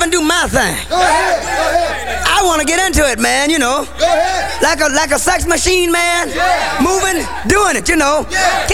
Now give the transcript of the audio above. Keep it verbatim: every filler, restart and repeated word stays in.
and do my thing. Go ahead. Go ahead. I want to get into it, man, you know. Go ahead. Like a like a sex machine, man. Yeah. Moving, doing it, you know. Yeah.